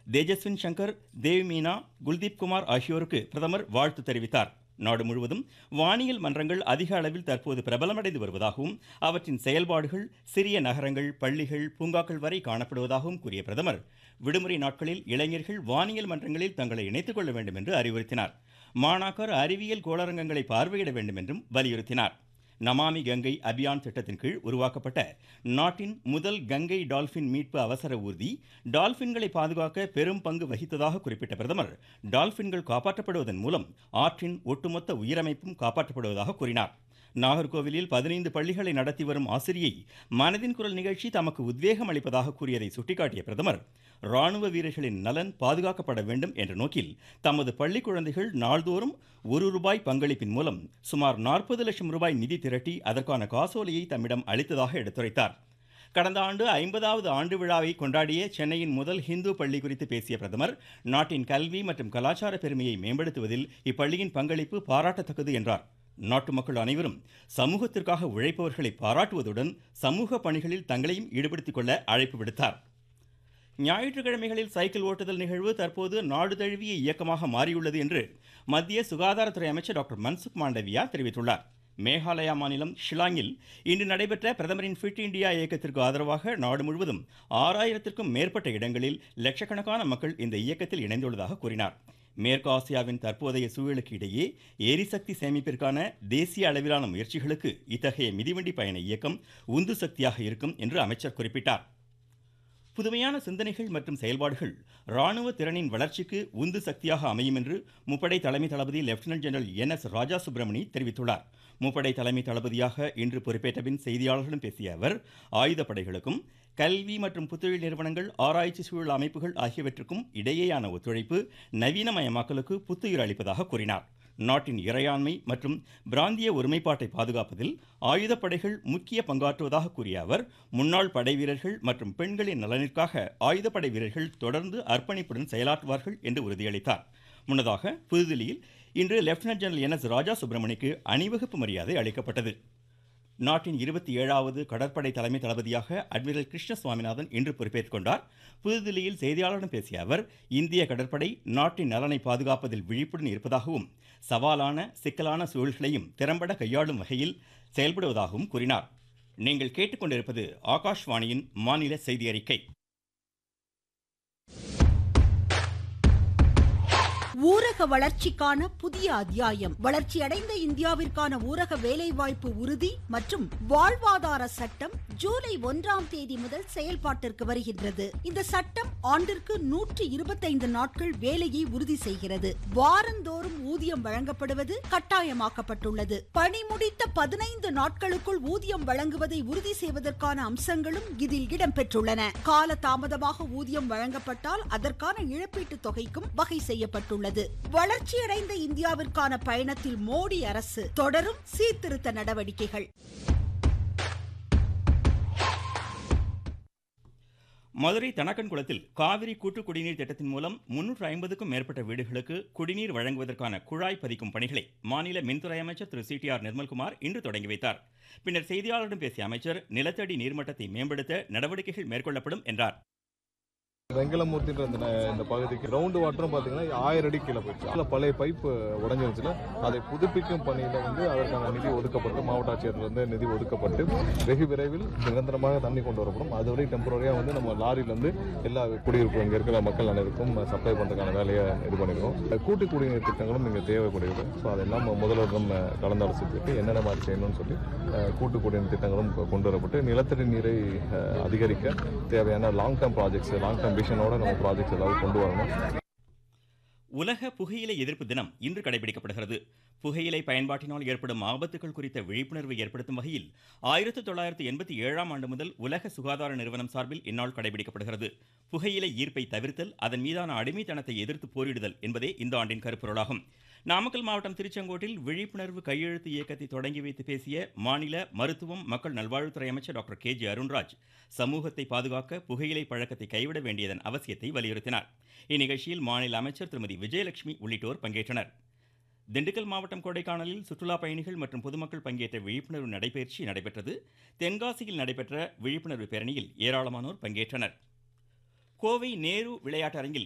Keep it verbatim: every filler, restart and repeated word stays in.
தேஜஸ்வின் சங்கர், தேவி மீனா, குல்தீப் குமார் ஆகியோருக்கு பிரதமர் வாழ்த்து தெரிவித்தார். நாடு முழுவதும் வானியல் மன்றங்கள் அதிக அளவில் தற்போது பிரபலமடைந்து வருவதாகவும் அவற்றின் செயல்பாடுகள் சிறிய நகரங்கள், பள்ளிகள், பூங்காக்கள் வரை காணப்படுவதாகவும் கூறிய பிரதமர் விடுமுறை நாட்களில் இளைஞர்கள் வானியல் மன்றங்களில் தங்களை இணைத்துக் கொள்ள வேண்டும் என்று அறிவுறுத்தினார். மாணாக்கர் அறிவியல் கோளரங்கங்களை பார்வையிட வேண்டும் என்றும் வலியுறுத்தினார். நமாமி கங்கை அபியான் திட்டத்தின் கீழ் உருவாக்கப்பட்ட நாட்டின் முதல் கங்கை டால்பின் மீட்பு அவசர ஊர்தி டால்பின்களை பாதுகாக்க பெரும் பங்கு வகித்ததாக குறிப்பிட்ட பிரதமர் டால்பின்கள் காப்பாற்றப்படுவதன் மூலம் ஆற்றின் ஒட்டுமொத்த உயிரமைப்பும் காப்பாற்றப்படுவதாக கூறினார். நாகர்கோவிலில் பதினைந்து பள்ளிகளை நடத்தி வரும் ஆசிரியை மனதின் குரல் நிகழ்ச்சி தமக்கு உத்வேகம் அளிப்பதாக கூறியதை சுட்டிக்காட்டிய பிரதமர் ராணுவ வீரர்களின் நலன் பாதுகாக்கப்பட வேண்டும் என்ற நோக்கில் தமது பள்ளி குழந்தைகள் நாள்தோறும் ஒரு ரூபாய் பங்களிப்பின் மூலம் சுமார் நாற்பது லட்சம் ரூபாய் நிதி திரட்டி அதற்கான காசோலையை தம்மிடம் அளித்ததாக எடுத்துரைத்தார். கடந்த ஆண்டு ஐம்பதாவது ஆண்டு விழாவை கொண்டாடிய சென்னையின் முதல் ஹிந்து பள்ளி குறித்து பேசிய பிரதமர் நாட்டின் கல்வி மற்றும் கலாச்சார பெருமையை மேம்படுத்துவதில் இப்பள்ளியின் பங்களிப்பு பாராட்டத்தக்கது என்றார். நாட்டு மக்கள் அனைவரும் சமூகத்திற்காக உழைப்பவர்களை பாராட்டுவதுடன் சமூக பணிகளில் தங்களையும் ஈடுபடுத்திக் கொள்ள அழைப்பு விடுத்தார். ஞாயிற்றுக்கிழமைகளில் சைக்கிள் ஓட்டுதல் நிகழ்வு தற்போது நாடு தழுவிய இயக்கமாக மாறியுள்ளது என்று மத்திய சுகாதாரத்துறை அமைச்சர் டாக்டர் மன்சுக் மாண்டவியா தெரிவித்துள்ளார். மேகாலயா மாநிலம் ஷிலாங்கில் இன்று நடைபெற்ற பிரதமரின் ஃபிட் இண்டியா இயக்கத்திற்கு ஆதரவாக நாடு முழுவதும் ஆறாயிரத்திற்கும் மேற்பட்ட இடங்களில் லட்சக்கணக்கான மக்கள் இந்த இயக்கத்தில் இணைந்துள்ளதாக கூறினார். மேற்கு ஆசியாவின் தற்போதைய சூழலுக்கு இடையே எரிசக்தி சேமிப்பிற்கான தேசிய அளவிலான முயற்சிகளுக்கு இத்தகைய மிதிவண்டி பயண இயக்கம் உந்து சக்தியாக இருக்கும் என்று அமைச்சர் குறிப்பிட்டார். புதுமையான சிந்தனைகள் மற்றும் செயல்பாடுகள் ராணுவ திறனின் வளர்ச்சிக்கு உந்து சக்தியாக அமையும் என்று முப்படை தலைமை தளபதி லெப்டினன்ட் ஜெனரல் என் எஸ் ராஜா சுப்பிரமணி தெரிவித்துள்ளார். முப்படை தலைமை தளபதியாக இன்று பொறுப்பேற்ற பின் செய்தியாளர்களிடம் பேசிய அவர் ஆயுதப்படைகளுக்கும் கல்வி மற்றும் புத்தொழில் நிறுவனங்கள், ஆராய்ச்சி சூழல் அமைப்புகள் ஆகியவற்றுக்கும் இடையேயான ஒத்துழைப்பு நவீனமயமாக்கலுக்கு புத்துயிர் அளிப்பதாக கூறினார். நாட்டின் இறையாண்மை மற்றும் பிராந்திய ஒருமைப்பாட்டை பாதுகாப்பதில் ஆயுதப்படைகள் முக்கிய பங்காற்றுவதாக கூறிய அவர் முன்னாள் படை வீரர்கள் மற்றும் பெண்களின் நலனிற்காக ஆயுதப்படை வீரர்கள் தொடர்ந்து அர்ப்பணிப்புடன் செயலாற்றுவார்கள் என்று உறுதியளித்தார். முன்னதாக புதுதில்லியில் இன்று லெப்டினன்ட் ஜெனரல் என் எஸ் ராஜா சுப்பிரமணிக்கு அணிவகுப்பு மரியாதை அளிக்கப்பட்டது. நாட்டின் இருபத்தி ஏழாவது கடற்படை தலைமை தளபதியாக அட்மிரல் கிருஷ்ண சுவாமிநாதன் இன்று பொறுப்பேற்றுக் கொண்டார். புதுதில்லியில் செய்தியாளர்களிடம் பேசிய அவர் இந்திய கடற்படை நாட்டின் நலனை பாதுகாப்பதில் விழிப்புடன் இருப்பதாகவும் சவாலான சிக்கலான சூழல்களையும் திறம்பட கையாளும் வகையில் செயல்படுவதாகவும் கூறினார். நீங்கள் கேட்டுக்கொண்டிருப்பது ஆகாஷ்வாணியின் மாநில செய்தி அறிக்கை. ஊரக வளர்ச்சிக்கான புதிய அத்தியாயம். வளர்ச்சியடைந்த இந்தியாவிற்கான ஊரக வேலைவாய்ப்பு உறுதி மற்றும் வாழ்வாதார சட்டம் ஜூலை ஒன்றாம் தேதி முதல் செயல்பாட்டிற்கு வருகின்றது. இந்த சட்டம் ஆண்டிற்கு நூற்றி இருபத்தைந்து நாட்கள் வேலையை உறுதி செய்கிறது. வாரந்தோறும் ஊதியம் வழங்கப்படுவது கட்டாயமாக்கப்பட்டுள்ளது. பணி முடித்த பதினைந்து நாட்களுக்குள் ஊதியம் வழங்குவதை உறுதி செய்வதற்கான அம்சங்களும் இதில் இடம்பெற்றுள்ளன. கால தாமதமாக ஊதியம் வழங்கப்பட்டால் அதற்கான இழப்பீட்டுத் தொகைக்கும் வகை செய்யப்பட்டுள்ளது. வளர்ச்சியடைந்த இந்தியாவிற்கான பயணத்தில் மோடி அரசு தொடரும் சீர்திருத்த நடவடிக்கைகள். மதுரை தனக்கன்குளத்தில் காவிரி கூட்டு குடிநீர் திட்டத்தின் மூலம் முன்னூற்று ஐம்பதுக்கும் மேற்பட்ட வீடுகளுக்கு குடிநீர் வழங்குவதற்கான குழாய் பதிக்கும் பணிகளை மாநில மின்துறை அமைச்சர் திரு சி டி ஆர் நிர்மல்குமார் இன்று தொடங்கி வைத்தார். பின்னர் செய்தியாளர்களிடம் பேசிய அமைச்சர் நிலத்தடி நீர்மட்டத்தை மேம்படுத்த நடவடிக்கைகள் மேற்கொள்ளப்படும் என்றார். வெங்கலமூர்த்தின்ற இந்த பகுதிக்கு கிரவுண்ட் வாட்டரும் பார்த்தீங்கன்னா ஆயிரம் அடி கீழே போயிடுச்சு. அதில் பழைய பைப்பு உடஞ்சிருச்சுன்னா அதை புதுப்பிக்கும் பணியில் வந்து அதற்கான நிதி ஒதுக்கப்பட்டு மாவட்ட ஆட்சியர்லேருந்து நிதி ஒதுக்கப்பட்டு வெகு விரைவில் நிரந்தரமாக தண்ணி கொண்டு வரப்படும். அதுவரை டெம்பரரியாக வந்து நம்ம லாரியிலேருந்து எல்லா குடியிருப்பு இங்கே இருக்கிற மக்கள் அனைவருக்கும் சப்ளை பண்ணுறதுக்கான வேலையை இது பண்ணியிருக்கோம். கூட்டு குடிநீர் திட்டங்களும் இங்கே தேவைப்படுகிறது. ஸோ அதெல்லாம் முதல்வரிடம் கலந்தாலோசித்துட்டு என்னென்ன மாதிரி செய்யணும்னு சொல்லி கூட்டு குடிநீர் திட்டங்களும் கொண்டு வரப்பட்டு நிலத்தடி நீரை அதிகரிக்க தேவையான long term projects long term விஷனோட நம்ம ப்ராஜெக்ட்ஸ் ஏதாவது கொண்டு வரணும். உலக புகையிலை எதிர்ப்பு தினம் இன்று கடைபிடிக்கப்படுகிறது. புகையிலை பயன்பாட்டினால் ஏற்படும் ஆபத்துகள் குறித்த விழிப்புணர்வை ஏற்படுத்தும் வகையில் ஆயிரத்தி தொள்ளாயிரத்தி எண்பத்தி ஏழாம் ஆண்டு முதல் உலக சுகாதார நிறுவனம் சார்பில் இந்நாள் கடைபிடிக்கப்படுகிறது. புகையிலை ஈர்ப்பை தவிர்த்தல், அதன் மீதான அடிமைத்தனத்தை எதிர்த்து போரிடுதல் என்பதே இந்த ஆண்டின் கருப்பொருளாகும். நாமக்கல் மாவட்டம் திருச்செங்கோட்டில் விழிப்புணர்வு கையெழுத்து இயக்கத்தை தொடங்கி வைத்து பேசிய மாநில மருத்துவம் மக்கள் நல்வாழ்வுத்துறை அமைச்சர் டாக்டர் கே ஜே அருண்ராஜ் சமூகத்தை பாதுகாக்க புகையிலை பழக்கத்தை கைவிட வேண்டியதன் அவசியத்தை வலியுறுத்தினார். இந்நிகழ்ச்சியில் மாநில அமைச்சர் திருமதி விஜயலட்சுமி உள்ளிட்டோர் பங்கேற்றனர். திண்டுக்கல் மாவட்டம் கொடைக்கானலில் சுற்றுலா பயணிகள் மற்றும் பொதுமக்கள் பங்கேற்ற விழிப்புணர்வு நடைபயிற்சி நடைபெற்றது. தென்காசியில் நடைபெற்ற விழிப்புணர்வு பேரணியில் ஏராளமானோர் பங்கேற்றனர். கோவை நேரு விளையாட்டரங்கில்